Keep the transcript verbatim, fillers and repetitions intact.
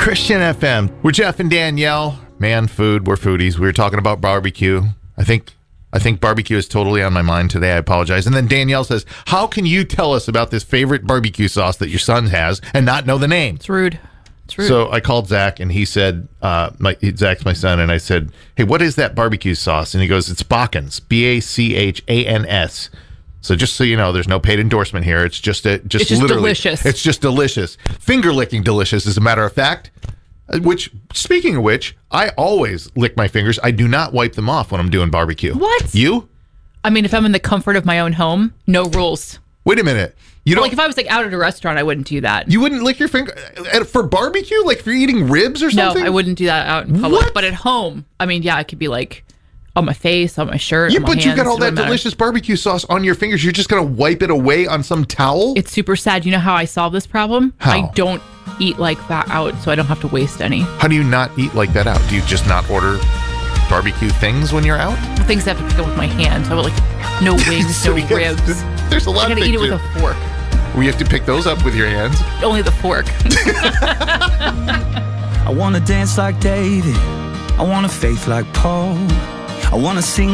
Christian F M. We're Jeff and Danielle. Man, food. We're foodies. We were talking about barbecue. I think I think barbecue is totally on my mind today. I apologize. And then Danielle says, how can you tell us about this favorite barbecue sauce that your son has and not know the name? It's rude. It's rude. So I called Zach, and he said, uh, my, Zach's my son, and I said, hey, what is that barbecue sauce? And he goes, it's Bachans, B A C H A N S. So just so you know, there's no paid endorsement here. It's just a, just, it's just literally delicious. It's just delicious. Finger licking delicious, as a matter of fact. Which, speaking of which, I always lick my fingers. I do not wipe them off when I'm doing barbecue. What? You? I mean, if I'm in the comfort of my own home, no rules. Wait a minute. You well, don't like if I was like out at a restaurant, I wouldn't do that. You wouldn't lick your finger for barbecue? Like if you're eating ribs or something? No, I wouldn't do that out in public. What? But at home, I mean, yeah, it could be like on my face, on my shirt. Yeah, on my but hands, you got all it doesn't that matter. delicious barbecue sauce on your fingers. You're just going to wipe it away on some towel? It's super sad. You know how I solve this problem? How? I don't eat like that out, so I don't have to waste any. How do you not eat like that out? Do you just not order barbecue things when you're out? The things I have to pick up with my hands. I would like no wings, So no yes, ribs. There's a lot I of gotta things. eat it with you- a fork. We have to pick those up with your hands. Only the fork. I wanna dance like David. I wanna faith like Paul. I wanna sing